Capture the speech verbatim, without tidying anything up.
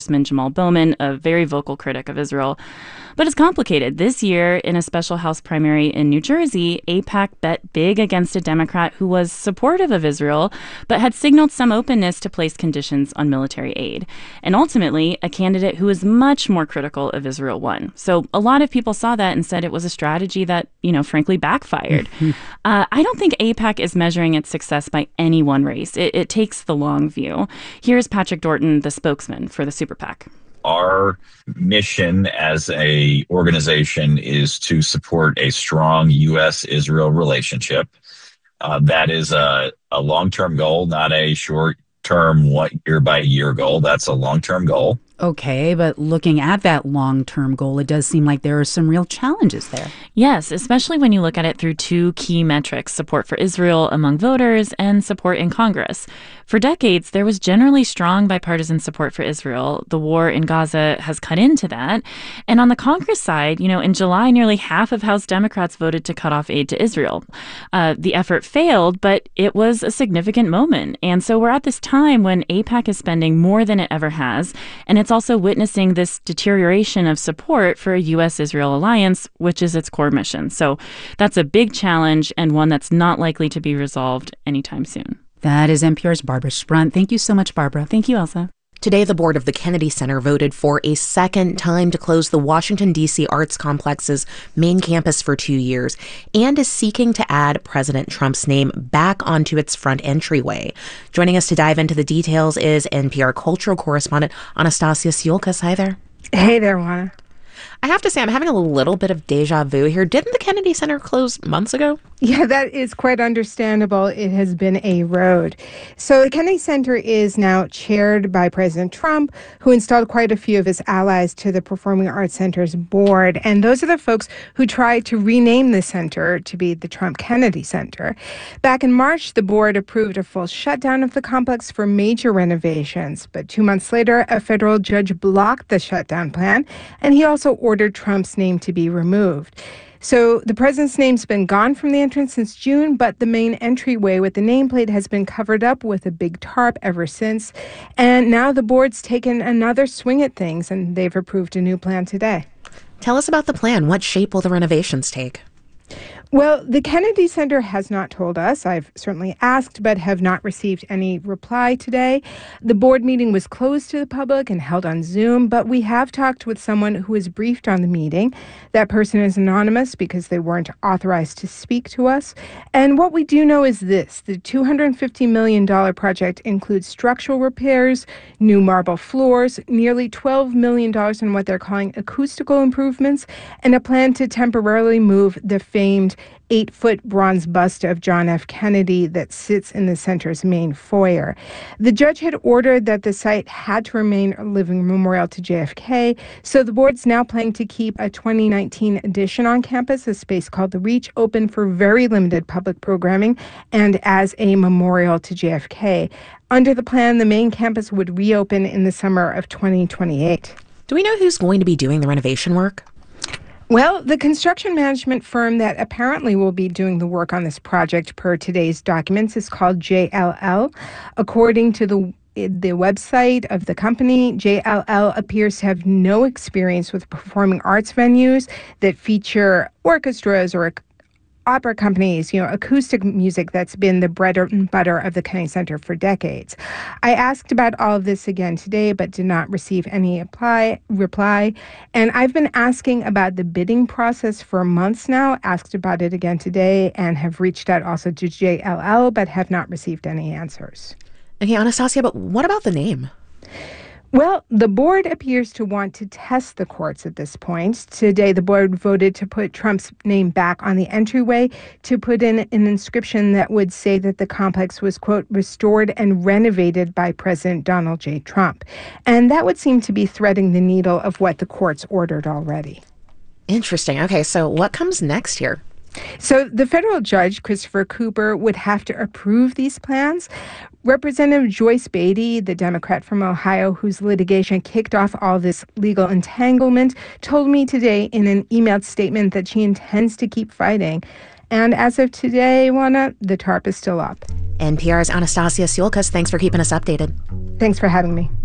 Jamal Bowman, a very vocal critic of Israel. But it's complicated. This year, in a special House primary in New Jersey, AIPAC bet big against a Democrat who was supportive of Israel, but had signaled some openness to place conditions on military aid. And ultimately, a candidate who was much more critical of Israel won. So a lot of people saw that and said it was a strategy that, you know, frankly backfired. uh, I don't think AIPAC is measuring its success by any one race. It, it takes the long view. Here's Patrick Dorton, the spokesman for the Super PAC. Our mission as a organization is to support a strong U S Israel relationship. Uh, that is a, a long-term goal, not a short-term, what year-by-year goal. That's a long-term goal. Okay, but looking at that long-term goal, it does seem like there are some real challenges there. Yes, especially when you look at it through two key metrics, support for Israel among voters and support in Congress. For decades, there was generally strong bipartisan support for Israel. The war in Gaza has cut into that. And on the Congress side, you know, in July, nearly half of House Democrats voted to cut off aid to Israel. Uh, the effort failed, but it was a significant moment. And so we're at this time when AIPAC is spending more than it ever has, and it's also witnessing this deterioration of support for a U S Israel alliance, which is its core mission. So that's a big challenge and one that's not likely to be resolved anytime soon. That is N P R's Barbara Sprunt. Thank you so much, Barbara. Thank you, Elsa. Today, the board of the Kennedy Center voted for a second time to close the Washington, D C Arts Complex's main campus for two years and is seeking to add President Trump's name back onto its front entryway. Joining us to dive into the details is N P R cultural correspondent Anastasia Siolkas. Hi there. Hey there, Juana. I have to say, I'm having a little bit of deja vu here. Didn't the Kennedy Center close months ago? Yeah, that is quite understandable. It has been a road. So the Kennedy Center is now chaired by President Trump, who installed quite a few of his allies to the Performing Arts Center's board. And those are the folks who tried to rename the center to be the Trump Kennedy Center. Back in March, the board approved a full shutdown of the complex for major renovations. But two months later, a federal judge blocked the shutdown plan, and he also ordered Trump's name to be removed. So the president's name's been gone from the entrance since June, but the main entryway with the nameplate has been covered up with a big tarp ever since. And now the board's taken another swing at things, and they've approved a new plan today. Tell us about the plan. What shape will the renovations take? Well, the Kennedy Center has not told us. I've certainly asked, but have not received any reply today. The board meeting was closed to the public and held on Zoom, but we have talked with someone who was briefed on the meeting. That person is anonymous because they weren't authorized to speak to us. And what we do know is this: the two hundred fifty million dollars project includes structural repairs, new marble floors, nearly twelve million dollars in what they're calling acoustical improvements, and a plan to temporarily move the famed eight-foot bronze bust of John F. Kennedy that sits in the center's main foyer. The judge had ordered that the site had to remain a living memorial to J F K, so the board's now planning to keep a twenty nineteen addition on campus, a space called The Reach, open for very limited public programming and as a memorial to J F K. Under the plan, the main campus would reopen in the summer of twenty twenty-eight. Do we know who's going to be doing the renovation work? Well, the construction management firm that apparently will be doing the work on this project per today's documents is called J L L. According to the the website of the company, J L L appears to have no experience with performing arts venues that feature orchestras or opera companies, you know, acoustic music that's been the bread and butter of the Kennedy Center for decades. I asked about all of this again today, but did not receive any apply, reply. And I've been asking about the bidding process for months now, asked about it again today, and have reached out also to J L L, but have not received any answers. Okay, Anastasia, but what about the name? Well, the board appears to want to test the courts at this point. Today, the board voted to put Trump's name back on the entryway, to put in an inscription that would say that the complex was, quote, restored and renovated by President Donald J. Trump. And that would seem to be threading the needle of what the courts ordered already. Interesting. Okay, so what comes next here? So the federal judge, Christopher Cooper, would have to approve these plans. Representative Joyce Beatty, the Democrat from Ohio whose litigation kicked off all this legal entanglement, told me today in an emailed statement that she intends to keep fighting. And as of today, Juana, the tarp is still up. N P R's Anastasia Siolkas, thanks for keeping us updated. Thanks for having me.